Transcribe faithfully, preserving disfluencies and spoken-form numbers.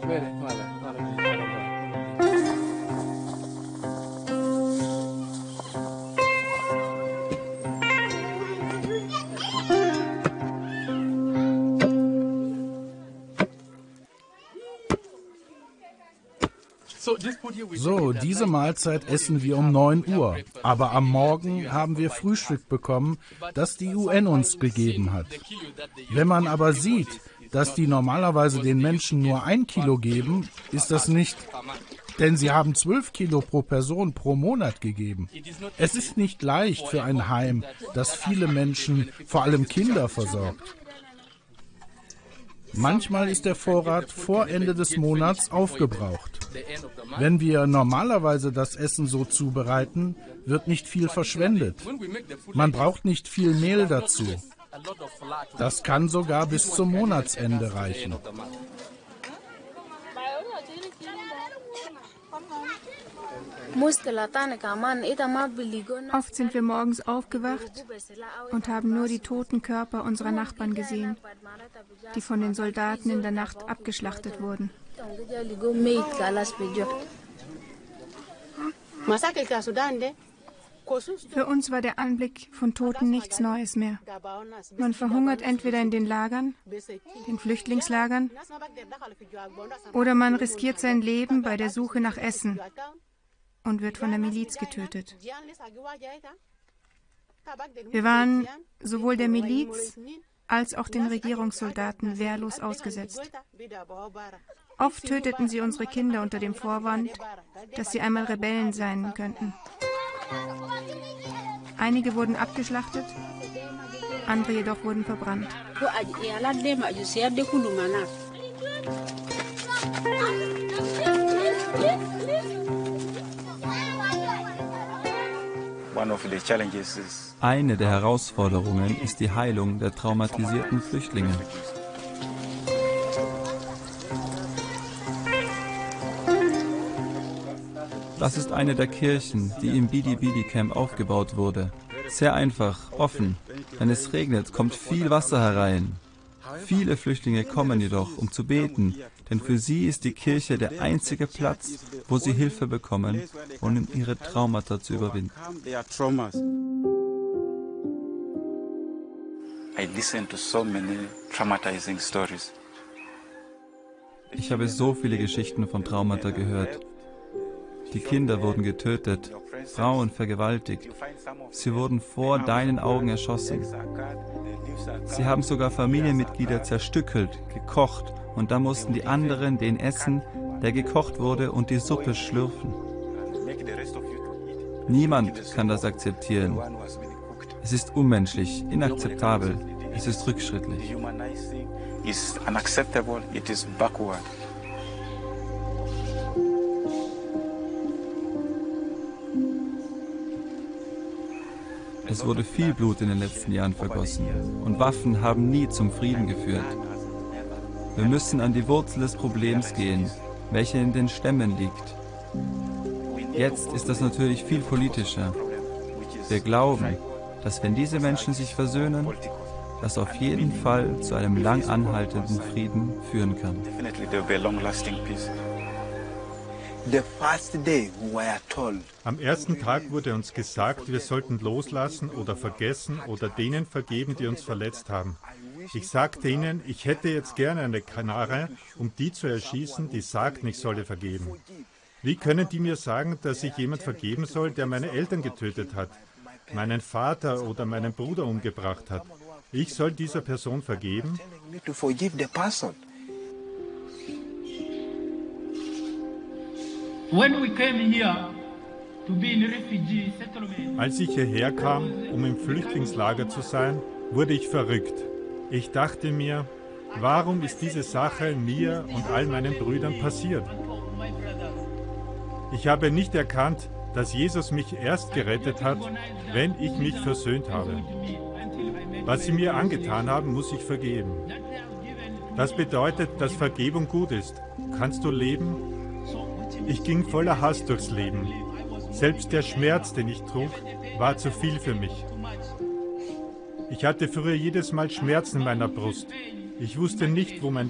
So, diese Mahlzeit essen wir um neun Uhr. Aber am Morgen haben wir Frühstück bekommen, das die U N uns gegeben hat. Wenn man aber sieht, dass die normalerweise den Menschen nur ein Kilo geben, ist das nicht, denn sie haben zwölf Kilo pro Person pro Monat gegeben. Es ist nicht leicht für ein Heim, das viele Menschen, vor allem Kinder, versorgt. Manchmal ist der Vorrat vor Ende des Monats aufgebraucht. Wenn wir normalerweise das Essen so zubereiten, wird nicht viel verschwendet. Man braucht nicht viel Mehl dazu. Das kann sogar bis zum Monatsende reichen. Oft sind wir morgens aufgewacht und haben nur die toten Körper unserer Nachbarn gesehen, die von den Soldaten in der Nacht abgeschlachtet wurden. Für uns war der Anblick von Toten nichts Neues mehr. Man verhungert entweder in den Lagern, den Flüchtlingslagern, oder man riskiert sein Leben bei der Suche nach Essen und wird von der Miliz getötet. Wir waren sowohl der Miliz als auch den Regierungssoldaten wehrlos ausgesetzt. Oft töteten sie unsere Kinder unter dem Vorwand, dass sie einmal Rebellen sein könnten. Einige wurden abgeschlachtet, andere jedoch wurden verbrannt. Eine der Herausforderungen ist die Heilung der traumatisierten Flüchtlinge. Das ist eine der Kirchen, die im Bidi Bidi Camp aufgebaut wurde. Sehr einfach, offen. Wenn es regnet, kommt viel Wasser herein. Viele Flüchtlinge kommen jedoch, um zu beten, denn für sie ist die Kirche der einzige Platz, wo sie Hilfe bekommen, um ihre Traumata zu überwinden. Ich habe so viele Geschichten von Traumata gehört. Die Kinder wurden getötet, Frauen vergewaltigt. Sie wurden vor deinen Augen erschossen. Sie haben sogar Familienmitglieder zerstückelt, gekocht und dann mussten die anderen den essen, der gekocht wurde, und die Suppe schlürfen. Niemand kann das akzeptieren. Es ist unmenschlich, inakzeptabel, es ist rückschrittlich. Es wurde viel Blut in den letzten Jahren vergossen und Waffen haben nie zum Frieden geführt. Wir müssen an die Wurzel des Problems gehen, welche in den Stämmen liegt. Jetzt ist das natürlich viel politischer. Wir glauben, dass wenn diese Menschen sich versöhnen, das auf jeden Fall zu einem lang anhaltenden Frieden führen kann. Am ersten Tag wurde uns gesagt, wir sollten loslassen oder vergessen oder denen vergeben, die uns verletzt haben. Ich sagte ihnen, ich hätte jetzt gerne eine Knarre, um die zu erschießen, die sagt, ich solle vergeben. Wie können die mir sagen, dass ich jemand vergeben soll, der meine Eltern getötet hat, meinen Vater oder meinen Bruder umgebracht hat? Ich soll dieser Person vergeben? Als ich hierher kam, um im Flüchtlingslager zu sein, wurde ich verrückt. Ich dachte mir, warum ist diese Sache mir und all meinen Brüdern passiert? Ich habe nicht erkannt, dass Jesus mich erst gerettet hat, wenn ich mich versöhnt habe. Was sie mir angetan haben, muss ich vergeben. Das bedeutet, dass Vergebung gut ist. Kannst du leben? Ich ging voller Hass durchs Leben. Selbst der Schmerz, den ich trug, war zu viel für mich. Ich hatte früher jedes Mal Schmerzen in meiner Brust. Ich wusste nicht, wo mein